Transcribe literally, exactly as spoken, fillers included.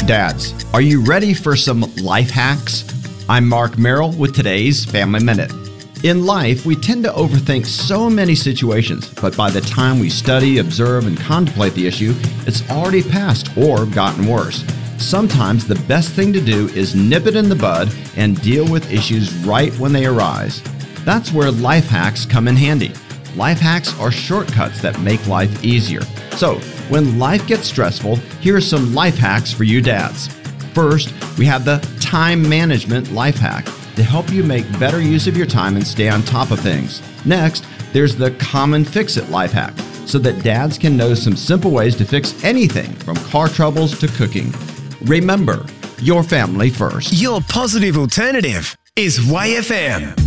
Dads, are you ready for some life hacks? I'm Mark Merrill with today's Family Minute. In life, we tend to overthink so many situations, but by the time we study, observe, and contemplate the issue, it's already passed or gotten worse. Sometimes the best thing to do is nip it in the bud and deal with issues right when they arise. That's where life hacks come in handy. Life hacks are shortcuts that make life easier. So, when life gets stressful, here are some life hacks for you dads. First, we have the time management life hack to help you make better use of your time and stay on top of things. Next, there's the common fix-it life hack so that dads can know some simple ways to fix anything from car troubles to cooking. Remember, your family first. Your positive alternative is Y F M.